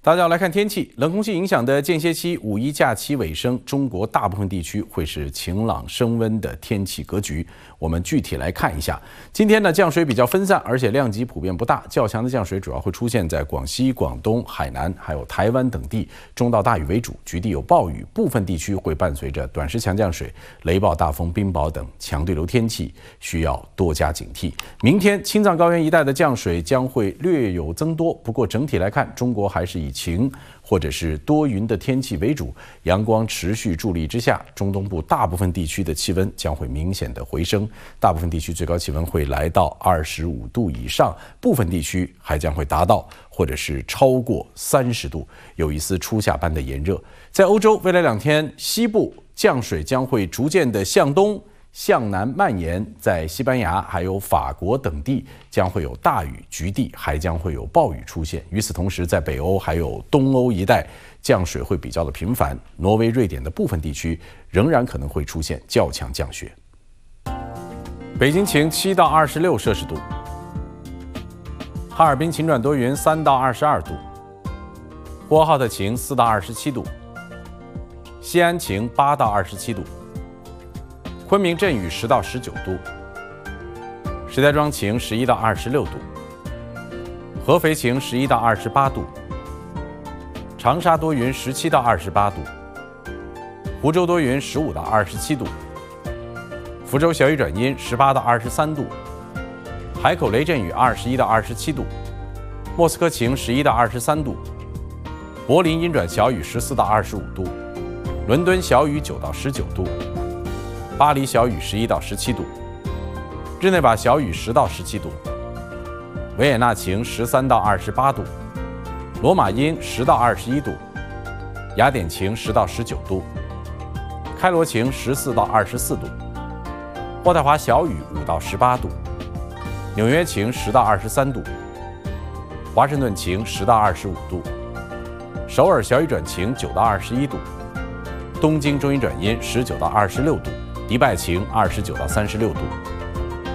大家来看天气，冷空气影响的间歇期，五一假期尾声，中国大部分地区会是晴朗升温的天气格局。我们具体来看一下，今天呢降水比较分散，而且量级普遍不大，较强的降水主要会出现在广西、广东、海南还有台湾等地，中到大雨为主，局地有暴雨，部分地区会伴随着短时强降水、雷暴、大风、冰雹等强对流天气，需要多加警惕。明天青藏高原一带的降水将会略有增多，不过整体来看，中国还是以晴或者是多云的天气为主，阳光持续助力之下，中东部大部分地区的气温将会明显的回升，大部分地区最高气温会来到25度以上，部分地区还将会达到或者是超过30度，有一丝初夏般的炎热。在欧洲，未来2天，西部降水将会逐渐的向东向南蔓延，在西班牙还有法国等地将会有大雨，局地还将会有暴雨出现。与此同时，在北欧还有东欧一带降水会比较的频繁，挪威、瑞典的部分地区仍然可能会出现较强降雪。北京晴7到26摄氏度，哈尔滨晴转多云3到22度，呼和浩特晴4到27度，西安晴8到27度。昆明阵雨10到19度，石家庄晴11到26度，合肥晴11到28度，长沙多云17到28度，湖州多云15到27度，福州小雨转阴18到23度，海口雷阵雨21到27度，莫斯科晴11到23度，柏林阴转小雨14到25度，伦敦小雨9到19度。巴黎小雨11到17度，日内瓦小雨10到17度，维也纳晴13到28度，罗马阴10到21度，雅典晴10到19度，开罗晴14到24度，渥太华小雨5到18度，纽约晴10到23度，华盛顿晴10到25度，首尔小雨转晴9到21度，东京中阴转阴19到26度，迪拜晴29到36度。